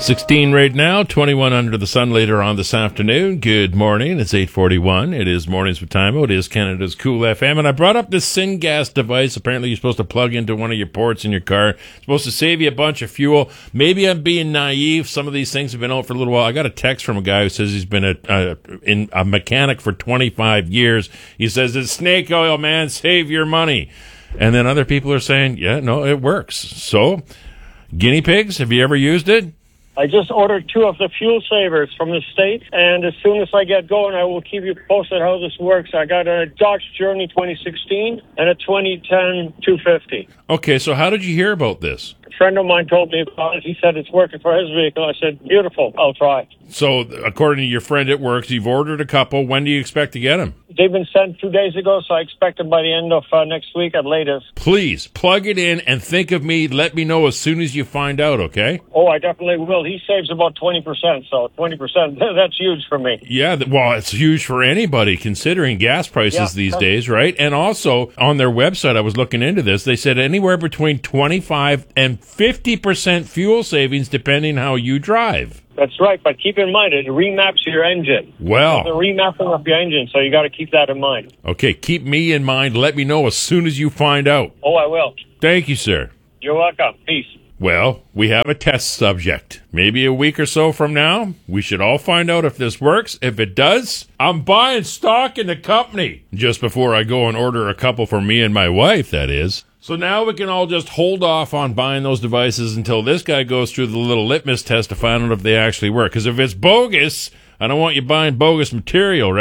16 right now, 21 under the sun later on this afternoon. Good morning. It's 8:41. It is Mornings with Timo. It is Canada's Cool FM. And I brought up this Syngas device. Apparently you're supposed to plug into one of your ports in your car. It's supposed to save you a bunch of fuel. Maybe I'm being naive. Some of these things have been out for a little while. I got a text from a guy who says he's been a mechanic for 25 years. He says, it's snake oil, man. Save your money. And then other people are saying, yeah, no, it works. So, guinea pigs, have you ever used it? I just ordered 2 of the fuel savers from the States, and as soon as I get going, I will keep you posted how this works. I got a Dodge Journey 2016 and a 2010 250. Okay, so how did you hear about this? A friend of mine told me about it. He said it's working for his vehicle. I said, beautiful, I'll try. So, according to your friend, it works. You've ordered a couple. When do you expect to get them? They've been sent 2 days ago, so I expect them by the end of next week at latest. Please, plug it in and think of me. Let me know as soon as you find out, okay? Oh, I definitely will. He saves about 20%, so 20%, that's huge for me. Yeah, well, it's huge for anybody considering gas prices these days, right? And also, on their website, I was looking into this, they said anywhere between 25 and 50% fuel savings depending how you drive. That's right, but keep in mind, it remaps your engine. Well. It's the remapping of your engine, so you got to keep that in mind. Okay, keep me in mind. Let me know as soon as you find out. Oh, I will. Thank you, sir. You're welcome. Peace. Well, we have a test subject. Maybe a week or so from now, we should all find out if this works. If it does, I'm buying stock in the company. Just before I go and order a couple for me and my wife, that is. So now we can all just hold off on buying those devices until this guy goes through the little litmus test to find out if they actually work. Because if it's bogus, I don't want you buying bogus material, right?